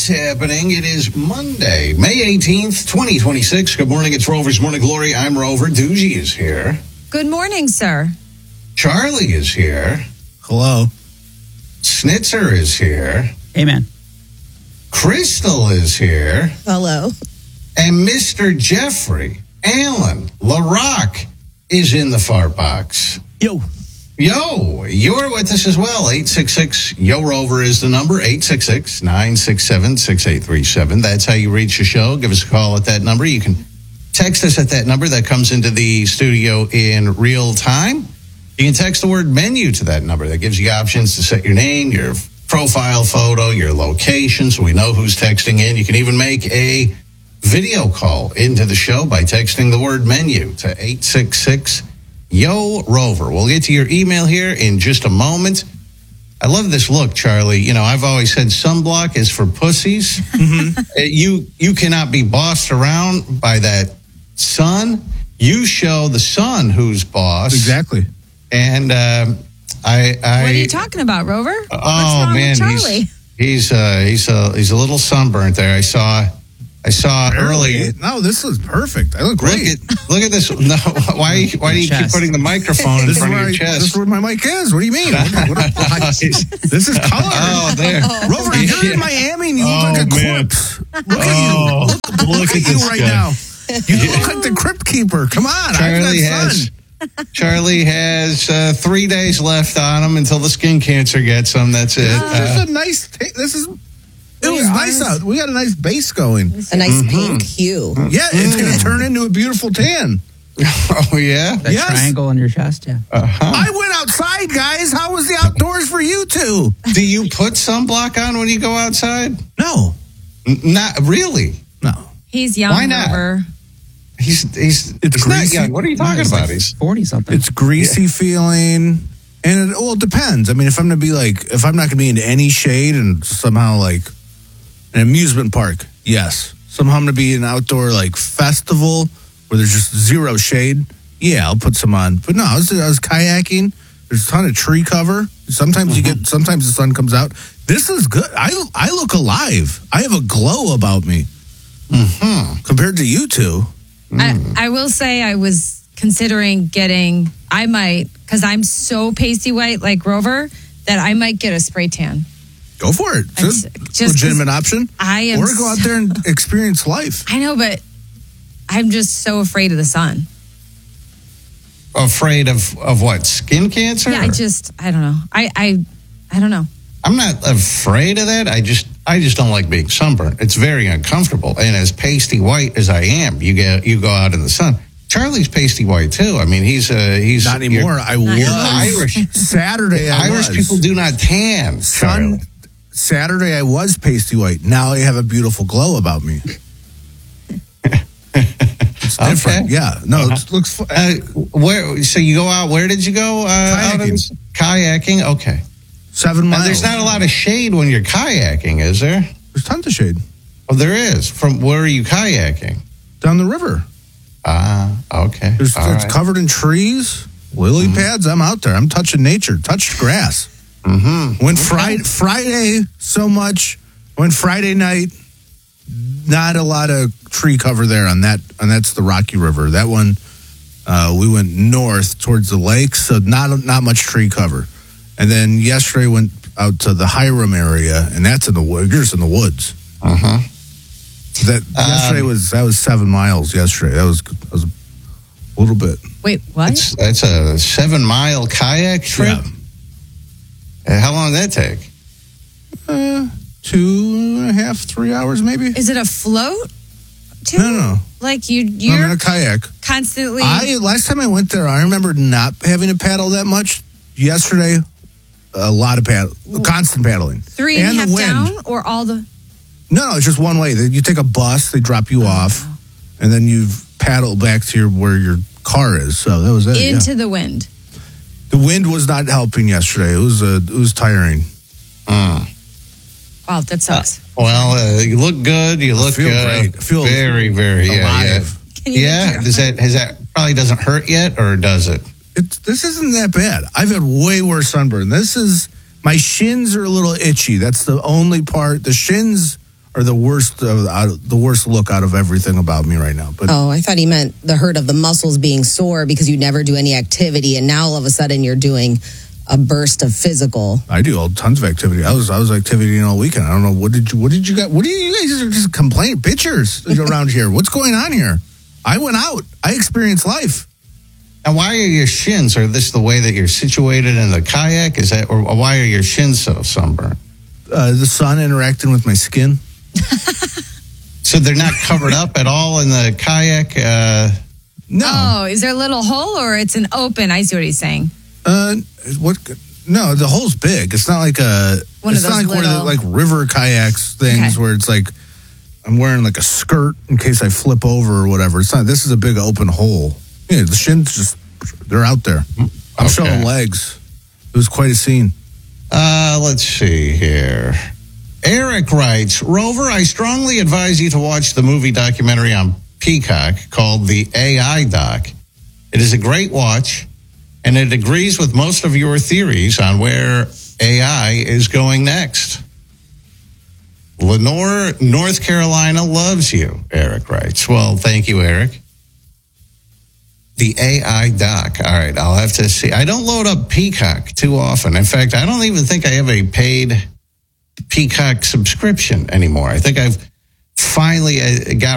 What's happening? It is Monday, May 18th, 2026. Good morning. It's Rover's Morning Glory. I'm Rover. Doogie is here. Good morning, sir. Charlie is here. Hello. Snitzer is here. Amen. Crystal is here. Hello. And Mr. Jeffrey Allen LaRock is in the far box. Yo. Yo, you're with us as well. 866-YO-ROVER is the number. 866-967-6837. That's how you reach the show. Give us a call at that number. You can text us at that number. That comes into the studio in real time. You can text the word menu to that number. That gives you options to set your name, your profile photo, your location, so we know who's texting in. You can even make a video call into the show by texting the word menu to 866-YO-ROVER. We'll get to your email here in just a moment. I love this look, Charlie. You know, I've always said sunblock is for pussies. Mm-hmm. You cannot be bossed around by that sun. You show the sun who's boss. Exactly. And What are you talking about, Rover? Oh, What's wrong man, with Charlie? he's a little sunburnt there. I saw early. No, this is perfect. I look great. Look at this. No, why do you keep putting the microphone in front of your chest? This is where my mic is. What do you mean? This is color. Oh, there. Rover, you're in Miami and you look like a corpse. Look at you. Look at you right now. You look like the Crypt Keeper. Come on. Charlie has 3 days left on him until the skin cancer gets him. That's it. This is a nice. It was nice out. We got a nice base going. A nice pink hue. Yeah, it's going to turn into a beautiful tan. Oh, yeah? That triangle on your chest, yeah. I went outside, guys. How was the outdoors for you two? Do you put sunblock on when you go outside? No. Not really. No. He's young. Why not? Rover. He's greasy. not young. What are you talking about? He's 40-something. It's greasy feeling. And it depends. I mean, if I'm not going to be in any shade and somehow like an amusement park, yes. Somehow I'm going to be in an outdoor like festival where there's just zero shade, yeah, I'll put some on. But no, I was kayaking. There's a ton of tree cover. Sometimes sometimes the sun comes out. This is good. I look alive. I have a glow about me compared to you two. I will say I was considering because I'm so pasty white like Rover, that I might get a spray tan. Go for it. It's a legitimate option. Or go out there and experience life. I know, but I'm just so afraid of the sun. afraid of what? Skin cancer? Yeah, I don't know. I don't know. I'm not afraid of that. I just don't like being sunburned. It's very uncomfortable. And as pasty white as I am, you go out in the sun. Charlie's pasty white too. I mean, he's not anymore. I was Irish. Saturday. Irish people do not tan. Saturday I was pasty white. Now I have a beautiful glow about me. It's different. Okay. Yeah. No, it looks. Where? So you go out? Where did you go? Kayaking. Kayaking. Okay. 7 miles. There's not a lot of shade when you're kayaking, is there? There's tons of shade. Oh, there is. From where are you kayaking? Down the river. Okay. It's covered in trees, lily pads. I'm out there. I'm touching nature, touched grass. Mm-hmm. When Friday, so much. When Friday night, not a lot of tree cover there on that, and that's the Rocky River. That one, we went north towards the lake, so not much tree cover. And then yesterday went out to the Hiram area, and that's in the woods. You're just in the woods. Yesterday was 7 miles. Yesterday, that was a little bit. Wait, what? That's a 7 mile kayak trip. Yeah. How long did that take? 2.5, 3 hours, maybe. Is it a float? Too? No. Like you're I'm in a kayak. Constantly. Last time I went there, I remember not having to paddle that much. Yesterday, a lot of constant paddling. 3.5 down, or all the? No, it's just one way. You take a bus, they drop you off, and then you paddle back to where your car is. So that was it. Into the wind. The wind was not helping yesterday. It was tiring. Wow, that sucks. You look good. You look great. I feel very, very alive. Yeah. Has that probably doesn't hurt yet, or does it? This isn't that bad. I've had way worse sunburn. My shins are a little itchy. That's the only part. The shins are the worst look out of everything about me right now. But Oh, I thought he meant the hurt of the muscles being sore because you never do any activity, and now all of a sudden you're doing a burst of physical. I do all tons of activity. I was activity all weekend. I don't know what did you guys? What do you guys are just complaining bitchers around here? What's going on here? I went out. I experienced life. And why are your shins? Are this the way that you're situated in the kayak? Is that, or why are your shins so sunburned? The sun interacting with my skin. So they're not covered up at all in the kayak? No. Oh, is there a little hole or it's an open? I see what he's saying. What? No, the hole's big. It's not like a. One of it's not those like one of the little- river kayaks things Okay. where it's like I'm wearing like a skirt in case I flip over or whatever. It's not. This is a big open hole. Yeah, the shins they're out there. I'm Okay. showing legs. It was quite a scene. Let's see here. Eric writes, Rover, I strongly advise you to watch the movie documentary on Peacock called The AI Doc. It is a great watch, and it agrees with most of your theories on where AI is going next. Lenore, North Carolina loves you, Eric writes. Well, thank you, Eric. The AI Doc. All right, I'll have to see. I don't load up Peacock too often. In fact, I don't even think I have a paid Peacock subscription anymore. I think I've finally got